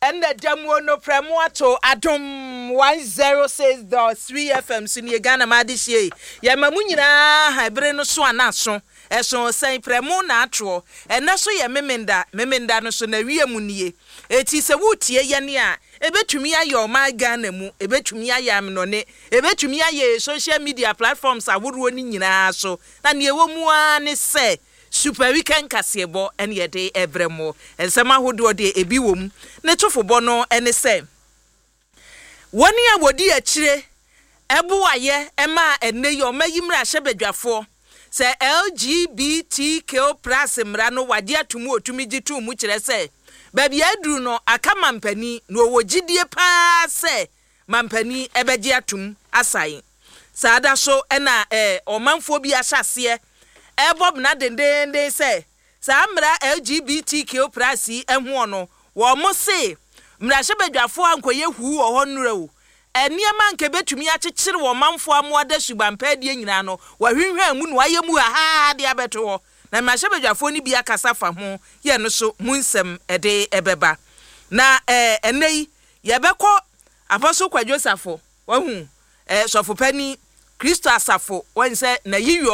and the Jamu no Premoto Adum 106.3 FM Suni Ghana Madisye. Yamamunina Hybreno Swanaso. Eso say premo natural and naso ye memenda no so na wie munie eti se wutie ye ne a ebetumi aye o ma Ghana mu ebetumi aye am no ne ebetumi aye social media platforms aworo ni nyina so na ne ewo mu a ne se super weekend kasebo ene ye de ebremo ensema hodo de ebi wom ne tofo no ene se woni a wodi akire ebu aye ema ene ye o mayimra hyebedwafo se LGBTQ+ mra no wade atumu otumi gitu mu kire se baby aduru no aka mampani no wogidie pa se mampani ebeje atum asai saada so ena omanfo bi ahyase ebob na dendende se sa mra LGBTQ+ ehu no wo mo se mra hyebedwafo ankoye hu wo honura o eniema nke betumi akyekere wo manfo amoada subampa die nyina no wahwenhwa mu no ayemu ha de abeto na mahebedwafo ni bia kasafa ho ye no so munsem ede ebeba na enei ye beko apostle Kwadwo Safo wahu sofo pani Kristo asafo wonse na yiyo